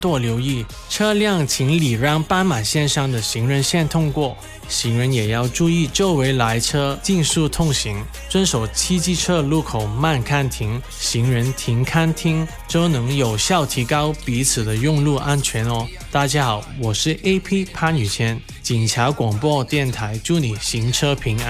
多留意，车辆请礼让斑马线上的行人线通过，行人也要注意周围来车尽速通行，遵守汽机车路口慢看停，行人停看听，就能有效提高彼此的用路安全哦。大家好，我是 AP 潘宇谦，警察广播电台，祝你行车平安。